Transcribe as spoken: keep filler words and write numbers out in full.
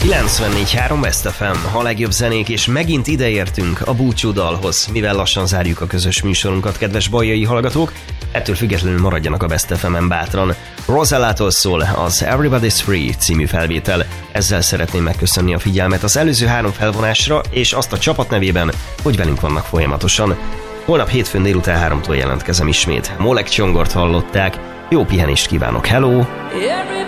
kilencvennégy három Best ef em, a legjobb zenék, és megint ideértünk a búcsúdalhoz, mivel lassan zárjuk a közös műsorunkat, kedves bajai hallgatók. Ettől függetlenül maradjanak a Best ef emen bátran. Rosellától szól az Everybody's Free című felvétel. Ezzel szeretném megköszönni a figyelmet az előző három felvonásra, és azt a csapat nevében, hogy velünk vannak folyamatosan. Holnap hétfőn délután háromtól jelentkezem ismét. Molek Csongort hallották. Jó pihenést kívánok, hello!